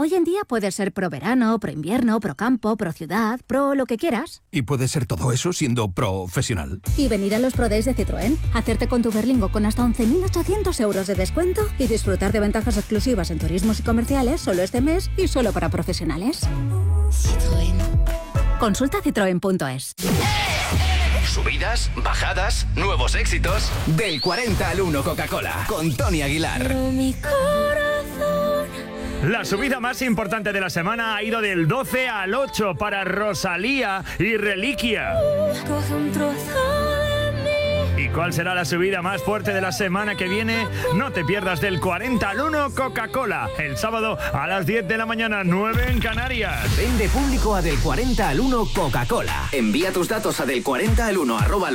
Hoy en día puedes ser pro verano, pro invierno, pro campo, pro ciudad, pro lo que quieras. ¿Y puede ser todo eso siendo profesional? Y venir a los Pro Days de Citroën, hacerte con tu Berlingo con hasta 11.800 euros de descuento y disfrutar de ventajas exclusivas en turismos y comerciales solo este mes y solo para profesionales. Citroën. Consulta citroen.es. Subidas, bajadas, nuevos éxitos. Del 40 al 1 Coca-Cola, con Tony Aguilar. Mi corazón. La subida más importante de la semana ha ido del 12 al 8 para Rosalía y Reliquia. Coge un trozo de mí. ¿Y cuál será la subida más fuerte de la semana que viene? No te pierdas del 40 al 1 Coca-Cola. El sábado a las 10 de la mañana, 9 en Canarias. Vende público a del 40 al 1 Coca-Cola. Envía tus datos a del 40 al 1 @